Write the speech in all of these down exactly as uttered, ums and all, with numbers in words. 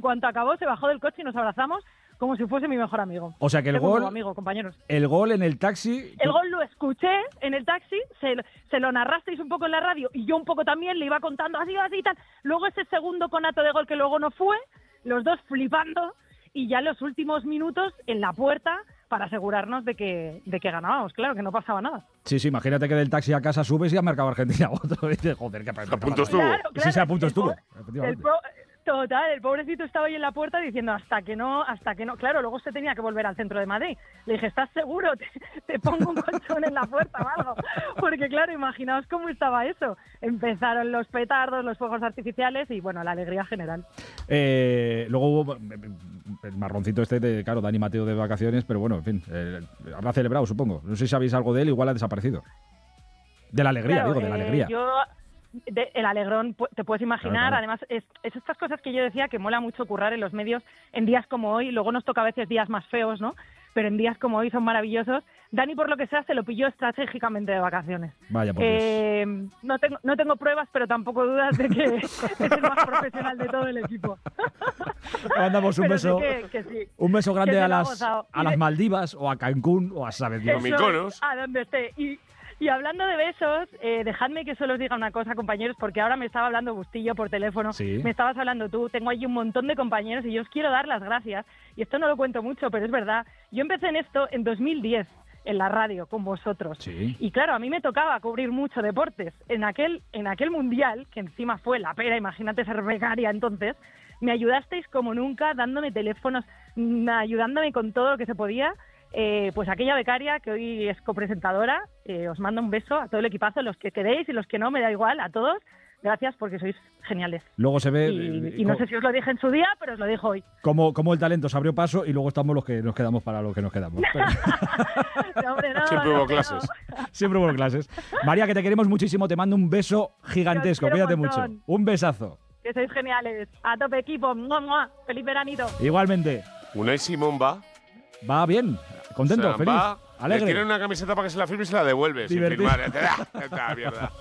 cuanto acabó se bajó del coche y nos abrazamos como si fuese mi mejor amigo. O sea que el Tengo gol, un amigo, compañeros. el gol en el taxi... El gol lo escuché en el taxi, se, se lo narrasteis un poco en la radio y yo un poco también, le iba contando así, así y tal. Luego ese segundo conato de gol que luego no fue, los dos flipando y ya en los últimos minutos en la puerta para asegurarnos de que, de que ganábamos, claro, que no pasaba nada. Sí, sí, imagínate que del taxi a casa subes y ha marcado Argentina otro. Y dices, joder, qué A punto estuvo. Claro, claro, sí, sí, a punto el estuvo. po- el po- Total, el pobrecito estaba ahí en la puerta diciendo hasta que no, hasta que no. Claro, luego se tenía que volver al centro de Madrid. Le dije, ¿estás seguro? Te, te pongo un colchón en la puerta o algo. Porque claro, imaginaos cómo estaba eso. Empezaron los petardos, los fuegos artificiales y bueno, la alegría general. Eh, luego hubo el marroncito este de, claro, Dani Mateo de vacaciones, pero bueno, en fin, eh, habrá celebrado, supongo. No sé si sabéis algo de él, igual ha desaparecido. De la alegría, Claro, digo, de la eh, alegría. Yo, de- el alegrón, pu- te puedes imaginar. Claro, claro. Además, es, es estas cosas que yo decía que mola mucho currar en los medios en días como hoy. Luego nos toca a veces días más feos, ¿no? Pero en días como hoy son maravillosos. Dani, por lo que sea, se lo pilló estratégicamente de vacaciones. Vaya, por Dios. Eh, no, tengo, no tengo pruebas, pero tampoco dudas de que es el más profesional de todo el equipo. Le mandamos un Pero sé beso, que- que sí, un beso grande que se a lo ha las, gozado. a Y las de- Maldivas o a Cancún o a saber Dios. Eso- Eso Mykonos. es, a donde esté. Y, y hablando de besos, eh, dejadme que solo os diga una cosa, compañeros, porque ahora me estaba hablando Bustillo por teléfono, Sí. me estabas hablando tú, tengo allí un montón de compañeros y yo os quiero dar las gracias. Y esto no lo cuento mucho, pero es verdad. Yo empecé en esto en dos mil diez, en la radio, con vosotros. Sí. Y claro, a mí me tocaba cubrir mucho deportes. En aquel, en aquel mundial, que encima fue la pera, imagínate ser becaria entonces, me ayudasteis como nunca, dándome teléfonos, mm, ayudándome con todo lo que se podía. Eh, pues aquella becaria que hoy es copresentadora, eh, os mando un beso a todo el equipazo, los que queréis y los que no, me da igual, a todos. Gracias porque sois geniales. Luego se ve Y, eh, y no co- sé si os lo dije en su día, pero os lo dijo hoy. cómo, cómo el talento se abrió paso y luego estamos los que nos quedamos para lo que nos quedamos. Pero- No, hombre, no, Siempre no, hubo que clases. no. siempre hubo clases. María, que te queremos muchísimo, te mando un beso gigantesco, quiero cuídate un mucho. montón. Un besazo. Que sois geniales. A tope equipo. ¡Mua, mua! ¡Feliz veranito! Igualmente. Unai Simón va. Va bien, contento, O sea, feliz, va, alegre. Le tienen una camiseta para que se la firme y se la devuelve sin Divertido. firmar. Te da, te da mierda.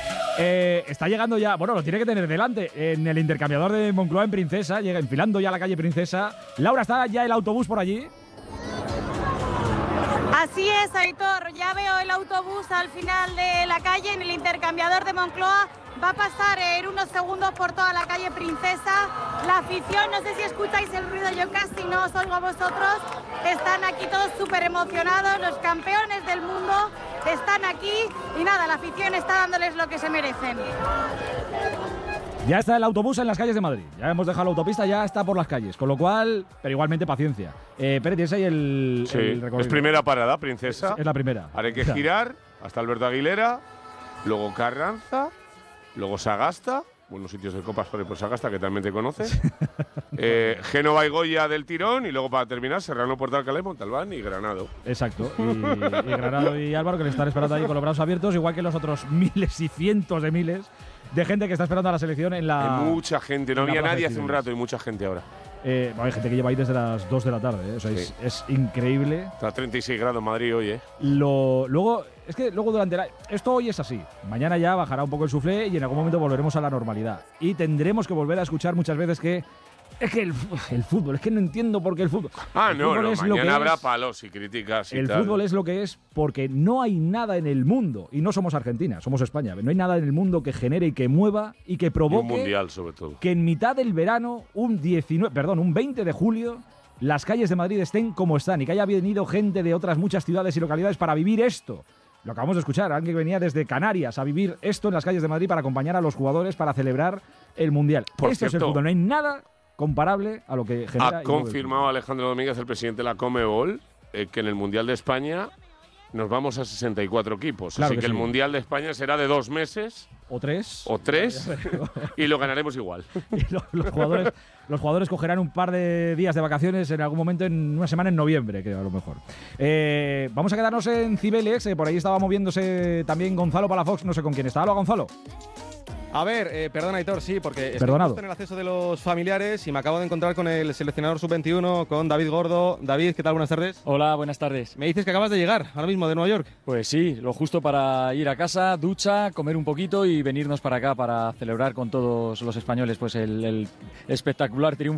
Eh, está llegando ya, bueno, lo tiene que tener delante, en el intercambiador de Moncloa en Princesa, llega enfilando ya la calle Princesa. Laura, ¿está ya el autobús por allí? Así es, Aitor, ya veo el autobús al final de la calle en el intercambiador de Moncloa. Va a pasar en unos segundos por toda la calle Princesa. La afición, no sé si escucháis el ruido, yo casi no os oigo a vosotros. Están aquí todos súper emocionados, los campeones del mundo están aquí y nada, la afición está dándoles lo que se merecen. Ya está el autobús en las calles de Madrid. Ya hemos dejado la autopista, ya está por las calles. Con lo cual, pero igualmente paciencia. Eh, Pérez, tienes ahí el, Sí, el recorrido. es primera parada, Princesa. Es la primera. Ahora hay que Ya. girar hasta Alberto Aguilera, luego Carranza, luego Sagasta, buenos sitios de copas por Sagasta que también te conoces. eh, Génova y Goya del tirón y luego para terminar Serrano, Puerto Alcalá, Montalbán y Granado. Exacto. Y, y Granado y Álvaro que le están esperando ahí con los brazos abiertos, igual que los otros miles y cientos de miles de gente que está esperando a la selección en la. Hay mucha gente, no en la había Plaza nadie de hace un Cibeles. rato y mucha gente ahora. Eh, bueno, hay gente que lleva ahí desde las dos de la tarde, ¿eh? O sea, Sí. es, es increíble. Está a treinta y seis grados en Madrid hoy, ¿eh? Lo, luego, es que luego durante la. Esto hoy es así. Mañana ya bajará un poco el suflé y en algún momento volveremos a la normalidad. Y tendremos que volver a escuchar muchas veces que. Es que el, fu- el fútbol, es que no entiendo por qué el fútbol. Ah, El no, fútbol no, es lo que mañana habrá es. palos y críticas y El tal. fútbol es lo que es porque no hay nada en el mundo, y no somos Argentina, somos España, no hay nada en el mundo que genere y que mueva y que Y un provoque mundial, sobre todo. que en mitad del verano, un diecinueve, perdón, un veinte de julio, las calles de Madrid estén como están y que haya venido gente de otras muchas ciudades y localidades para vivir esto. Lo acabamos de escuchar, alguien que venía desde Canarias a vivir esto en las calles de Madrid para acompañar a los jugadores para celebrar el mundial. Por esto es el cierto, fútbol, no hay nada comparable a lo que genera. Ha y mueve el confirmado Alejandro Domínguez, el presidente de la Conmebol, eh, que en el Mundial de España nos vamos a sesenta y cuatro equipos. Claro Así que que, el sí. Mundial de España será de dos meses fútbol. O tres. o tres y lo ganaremos igual. Y lo- los, jugadores, los jugadores cogerán un par de días de vacaciones en algún momento, en una semana en noviembre, que a lo mejor. Eh, vamos a quedarnos en Cibeles, eh, por ahí estaba moviéndose también Gonzalo Palafox, no sé con quién está. Hola, Gonzalo. A ver, eh, perdona, Aitor, sí, porque estoy Perdonado. justo en el acceso de los familiares y me acabo de encontrar con el seleccionador sub veintiuno, con David Gordo. David, ¿qué tal? Buenas tardes. Hola, buenas tardes. Me dices que acabas de llegar ahora mismo de Nueva York. Pues sí, lo justo para ir a casa, ducha, comer un poquito y venirnos para acá para celebrar con todos los españoles pues el, el espectacular triunfo